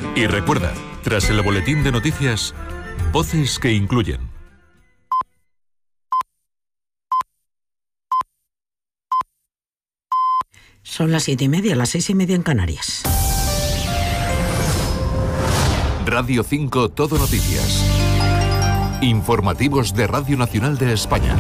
Y recuerda, tras el boletín de noticias, voces que incluyen. Son las 7:30, las 6:30 en Canarias. Radio 5 Todo Noticias. Informativos de Radio Nacional de España.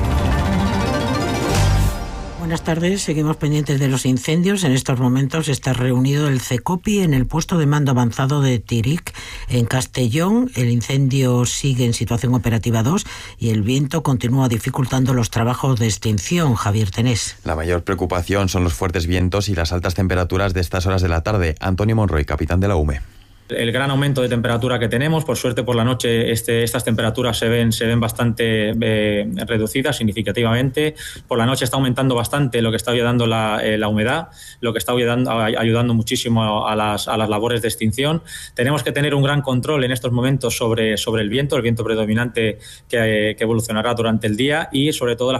Buenas tardes, seguimos pendientes de los incendios. En estos momentos está reunido el CECOPI en el puesto de mando avanzado de Tírig, en Castellón. El incendio sigue en situación operativa 2 y el viento continúa dificultando los trabajos de extinción. Javier Tenés. La mayor preocupación son los fuertes vientos y las altas temperaturas de estas horas de la tarde. Antonio Monroy, capitán de la UME. El gran aumento de temperatura que tenemos, por suerte por la noche estas temperaturas se ven bastante reducidas significativamente. Por la noche está aumentando bastante lo que está ayudando la humedad, lo que está ayudando muchísimo a las labores de extinción. Tenemos que tener un gran control en estos momentos sobre el viento predominante que evolucionará durante el día y sobre todo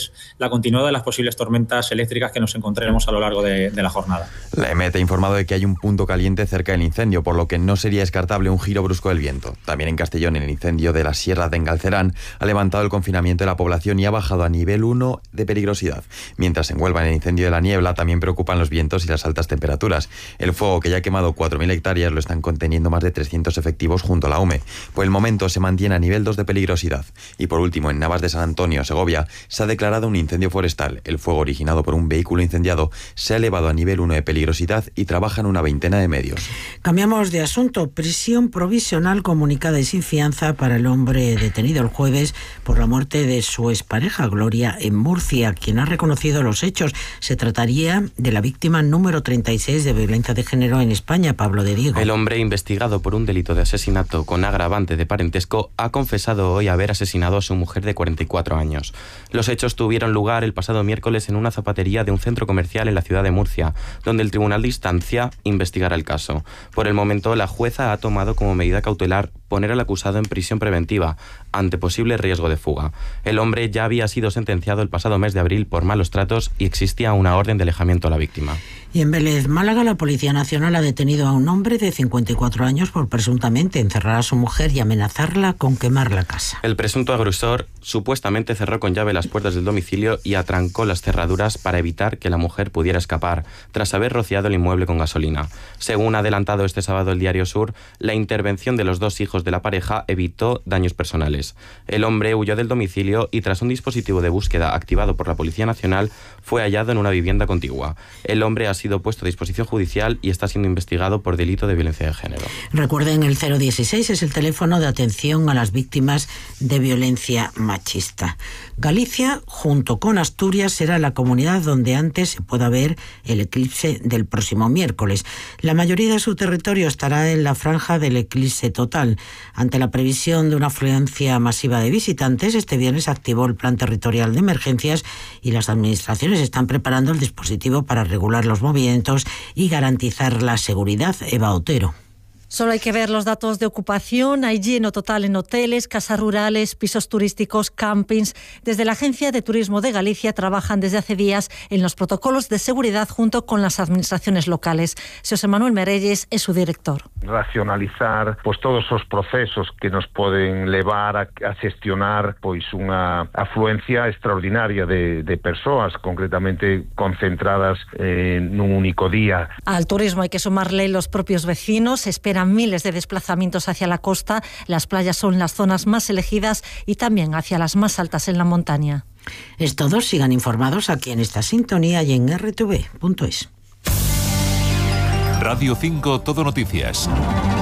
la continuidad de las posibles tormentas eléctricas que nos encontraremos a lo largo de la jornada. La EMET ha informado de que hay un punto caliente cerca del incendio, por lo que no sería descartable un giro brusco del viento. También en Castellón, el incendio de la Sierra de Engalcerán ha levantado el confinamiento de la población y ha bajado a nivel 1 de peligrosidad. Mientras en Huelva, en el incendio de la Niebla, también preocupan los vientos y las altas temperaturas. El fuego, que ya ha quemado 4.000 hectáreas, lo están conteniendo más de 300 efectivos junto a la UME. Por el momento se mantiene a nivel 2 de peligrosidad. Y por último, en Navas de San Antonio, Segovia, se ha declarado un incendio forestal. El fuego, originado por un vehículo incendiado, se ha elevado a nivel 1 de peligrosidad y trabajan una veintena de medios. Cambiamos de asunto. Prisión provisional comunicada y sin fianza para el hombre detenido el jueves por la muerte de su expareja Gloria en Murcia, quien ha reconocido los hechos. Se trataría de la víctima número 36 de violencia de género en España, Pablo de Diego. El hombre, investigado por un delito de asesinato con agravante de parentesco, ha confesado hoy haber asesinado a su mujer de 44 años. Los hechos tuvieron lugar el pasado miércoles en una zapatería de un centro comercial en la ciudad de Murcia, donde el Tribunal de Instancia investigará el caso. Por el momento, la jueza ha tomado como medida cautelar poner al acusado en prisión preventiva ante posible riesgo de fuga. El hombre ya había sido sentenciado el pasado mes de abril por malos tratos y existía una orden de alejamiento a la víctima. Y en Vélez, Málaga, la Policía Nacional ha detenido a un hombre de 54 años por presuntamente encerrar a su mujer y amenazarla con quemar la casa. El presunto agresor supuestamente cerró con llave las puertas del domicilio y atrancó las cerraduras para evitar que la mujer pudiera escapar, tras haber rociado el inmueble con gasolina. Según ha adelantado este sábado el Diario Sur, la intervención de los dos hijos de la pareja evitó daños personales. El hombre huyó del domicilio y, tras un dispositivo de búsqueda activado por la Policía Nacional, fue hallado en una vivienda contigua. El hombre ha sido puesto a disposición judicial y está siendo investigado por delito de violencia de género. Recuerden, el 016 es el teléfono de atención a las víctimas de violencia machista. Galicia, junto con Asturias, será la comunidad donde antes se pueda ver el eclipse del próximo miércoles. La mayoría de su territorio estará en la franja del eclipse total. Ante la previsión de una afluencia masiva de visitantes, este viernes se activó el Plan Territorial de Emergencias y las administraciones están preparando el dispositivo para regular los movimientos y garantizar la seguridad. Eva Otero. Solo hay que ver los datos de ocupación. Hay lleno total en hoteles, casas rurales, pisos turísticos, campings. Desde la Agencia de Turismo de Galicia trabajan desde hace días en los protocolos de seguridad junto con las administraciones locales. José Manuel Merelles es su director. Racionalizar todos os procesos que nos poden levar a gestionar unha afluencia extraordinaria de persoas, concretamente concentradas nun único día. Al turismo hay que sumarle los propios vecinos. Esperan miles de desplazamientos hacia la costa. Las playas son las zonas más elegidas y también hacia las más altas en la montaña. Es todo. Sigan informados aquí en esta sintonía y en rtv.es. Radio 5 Todo Noticias.